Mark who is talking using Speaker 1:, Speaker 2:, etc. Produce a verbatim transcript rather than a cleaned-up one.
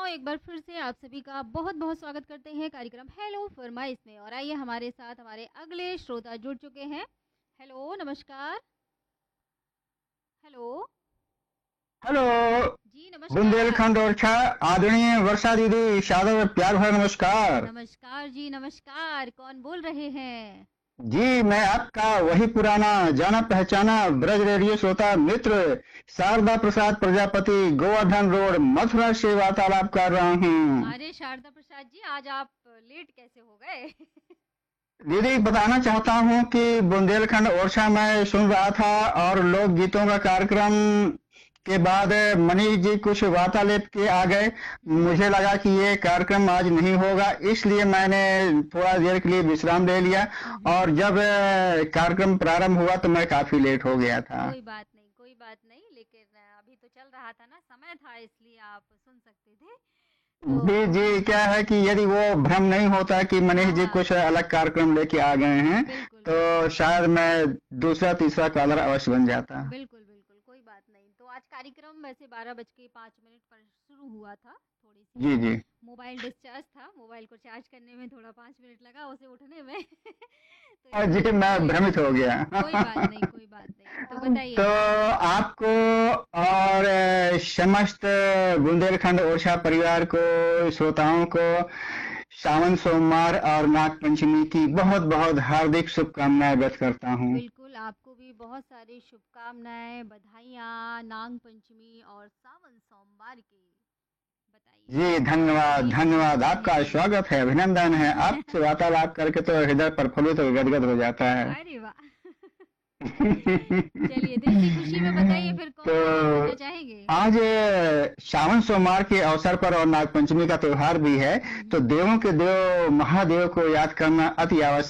Speaker 1: एक बार फिर से आप सभी का बहुत-बहुत स्वागत करते हैं कार्यक्रम हेलो फरमाइश में। और आइए हमारे साथ हमारे अगले श्रोता जुड़ चुके हैं। हेलो, नमस्कार। हेलो।
Speaker 2: हेलो।
Speaker 1: जी, नमस्कार।
Speaker 2: बुंदेलखंड ओरछा आदरणीय वर्षा दीदी सादर प्यार भरा नमस्कार।
Speaker 1: नमस्कार जी, नमस्कार। कौन बोल रहे हैं?
Speaker 2: जी मैं आपका वही पुराना जाना पहचाना ब्रज रेडियो श्रोता मित्र शारदा प्रसाद प्रजापति गोवर्धन रोड मथुरा से वार्तालाप कर रहा हूँ।
Speaker 1: अरे शारदा प्रसाद जी, आज आप लेट कैसे हो गए?
Speaker 2: दीदी बताना चाहता हूँ कि बुंदेलखंड ओरछा में सुन रहा था और लोक गीतों का कार्यक्रम के बाद मनीष जी कुछ वार्तालाप के आ गए।
Speaker 1: हुँ।
Speaker 2: मुझे लगा कि ये कार्यक्रम आज नहीं होगा, इसलिए मैंने थोड़ा देर के लिए विश्राम ले लिया
Speaker 1: हुँ, हुँ।
Speaker 2: और जब अ, कार्यक्रम प्रारंभ हुआ तो मैं काफी लेट हो गया था।
Speaker 1: कोई बात नहीं, कोई बात नहीं, लेकिन अ, अभी तो चल रहा था ना, समय था इसलिए आप सुन सकते थे।
Speaker 2: जी
Speaker 1: तो
Speaker 2: जी क्या है कि यदि वो भ्रम नहीं होता कि मनीष जी
Speaker 1: हाँ,
Speaker 2: कुछ अलग कार्यक्रम लेके आ गए हैं
Speaker 1: बिल्कुल,
Speaker 2: तो
Speaker 1: बिल्कुल।
Speaker 2: शायद मैं दूसरा तीसरा कॉलर अवश्य बन जाता।
Speaker 1: बिल्कुल, बिल्कुल, कोई बात नहीं। तो आज कार्यक्रम वैसे बारह बज के पाँच मिनट पर शुरू हुआ था। थोड़ी-सी
Speaker 2: जी जी।
Speaker 1: मोबाइल डिस्चार्ज था, मोबाइल को चार्ज करने में थोड़ा पाँच मिनट लगा, उसे उठने में। तो
Speaker 2: और जी
Speaker 1: इसलिए
Speaker 2: मैं
Speaker 1: थोड़ा लेट हो
Speaker 2: भ्रमित
Speaker 1: गया।
Speaker 2: हो गया।
Speaker 1: कोई बात नहीं, कोई बात नहीं। तो बताइए
Speaker 2: तो
Speaker 1: आप?
Speaker 2: आपको और अ, समस्त बुंदेलखंड ओरछा परिवार को श्रोताओं को सावन सोमवार और नाग पंचमी की बहुत बहुत हार्दिक शुभकामनाएं व्यक्त करता हूँ।
Speaker 1: बिल्कुल, आपको भी बहुत सारी शुभकामनाएँ, बधाइयाँ नाग पंचमी और सावन सोमवार की। बताइए,
Speaker 2: जी
Speaker 1: आप
Speaker 2: धन्यवाद
Speaker 1: सभी
Speaker 2: धन्यवाद,
Speaker 1: शुभकामनाएँ
Speaker 2: आपका
Speaker 1: हैं।
Speaker 2: स्वागत है, अभिनंदन है। आपसे वार्तालाप करके तो हृदय प्रफुल्लित और गदगद हो जाता है।
Speaker 1: अरे वाह! चलिए, दिल की खुशी में बताइए फिर
Speaker 2: तो
Speaker 1: कौन-सा गीत सुनना चाहेंगे?
Speaker 2: आज अ, सावन सोमवार के अवसर पर और नागपंचमी का त्योहार भी है,
Speaker 1: हुँ,
Speaker 2: तो
Speaker 1: हुँ।
Speaker 2: देवों के देव महादेव को याद करना अति आवश्यक